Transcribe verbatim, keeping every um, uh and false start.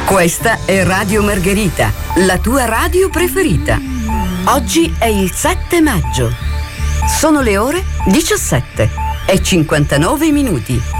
Questa è Radio Margherita, la tua radio preferita. Oggi è il sette maggio. Sono le ore diciassette e cinquantanove minuti.